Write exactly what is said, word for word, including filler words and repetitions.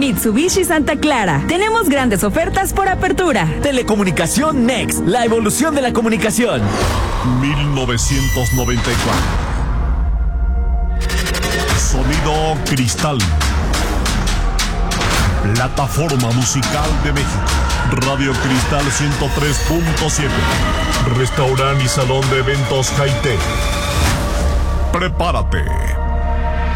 Mitsubishi Santa Clara. Tenemos grandes ofertas por apertura. Telecomunicación Next, la evolución de la comunicación. mil novecientos noventa y cuatro. Sonido Cristal. Plataforma musical de México. Radio Cristal ciento tres punto siete. Restaurante y salón de eventos Haití. Prepárate